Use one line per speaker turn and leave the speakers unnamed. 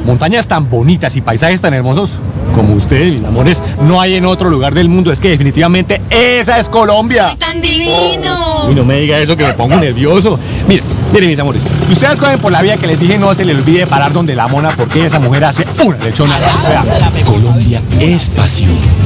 montañas tan bonitas y paisajes tan hermosos como ustedes, mis amores, no hay en otro lugar del mundo. Es que definitivamente esa es Colombia.
¡Ay, tan divino!
Y no me diga eso que me pongo nervioso. Miren, mis amores, ustedes cogen por la vía que les dije, no se les olvide parar donde la mona, porque esa mujer hace una lechona.
Colombia es pasión.